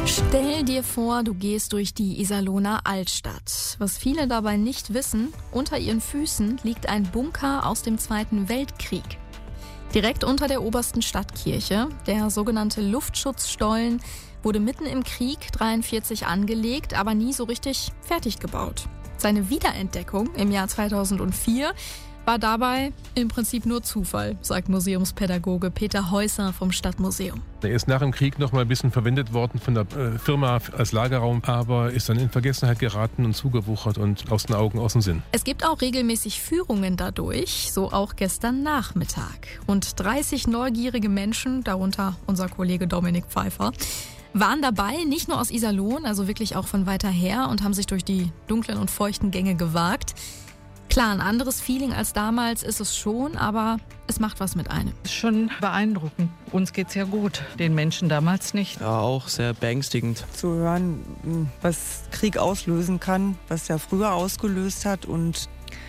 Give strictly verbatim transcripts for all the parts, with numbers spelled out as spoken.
Stell dir vor, du gehst durch die Iserlohner Altstadt. Was viele dabei nicht wissen, unter ihren Füßen liegt ein Bunker aus dem Zweiten Weltkrieg. Direkt unter der obersten Stadtkirche, der sogenannte Luftschutzstollen, wurde mitten im Krieg dreiundvierzig angelegt, aber nie so richtig fertig gebaut. Seine Wiederentdeckung im Jahr zweitausendvier war dabei im Prinzip nur Zufall, sagt Museumspädagoge Peter Häuser vom Stadtmuseum. Er ist nach dem Krieg noch mal ein bisschen verwendet worden von der äh, Firma als Lagerraum, aber ist dann in Vergessenheit geraten und zugewuchert und aus den Augen, aus dem Sinn. Es gibt auch regelmäßig Führungen dadurch, so auch gestern Nachmittag. Und dreißig neugierige Menschen, darunter unser Kollege Dominik Pfeiffer, waren dabei, nicht nur aus Iserlohn, also wirklich auch von weiter her, und haben sich durch die dunklen und feuchten Gänge gewagt. Klar, ein anderes Feeling als damals ist es schon, aber es macht was mit einem. Das ist schon beeindruckend. Uns geht's ja gut, den Menschen damals nicht. Ja, auch sehr beängstigend. Zu hören, was Krieg auslösen kann, was er früher ausgelöst hat. Und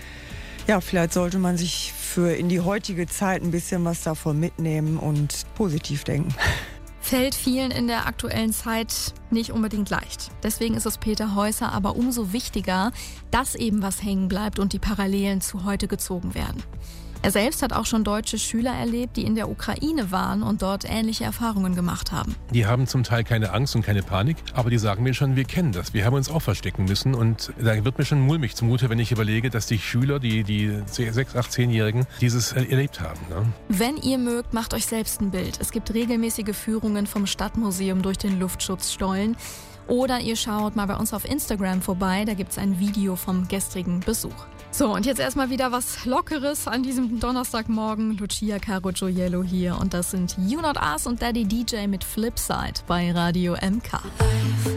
ja, vielleicht sollte man sich für in die heutige Zeit ein bisschen was davon mitnehmen und positiv denken. Fällt vielen in der aktuellen Zeit nicht unbedingt leicht. Deswegen ist es Peter Häuser aber umso wichtiger, dass eben was hängen bleibt und die Parallelen zu heute gezogen werden. Er selbst hat auch schon deutsche Schüler erlebt, die in der Ukraine waren und dort ähnliche Erfahrungen gemacht haben. Die haben zum Teil keine Angst und keine Panik, aber die sagen mir schon, wir kennen das. Wir haben uns auch verstecken müssen und da wird mir schon mulmig zumute, wenn ich überlege, dass die Schüler, die, die sechs-, acht-, zehnjährigen, dieses erlebt haben. Ne? Wenn ihr mögt, macht euch selbst ein Bild. Es gibt regelmäßige Führungen vom Stadtmuseum durch den Luftschutzstollen. Oder ihr schaut mal bei uns auf Instagram vorbei, da gibt's ein Video vom gestrigen Besuch. So, und jetzt erstmal wieder was Lockeres an diesem Donnerstagmorgen. Lucia Caro Gioiello hier und das sind You Not Us und Daddy D J mit Flipside bei Radio M K.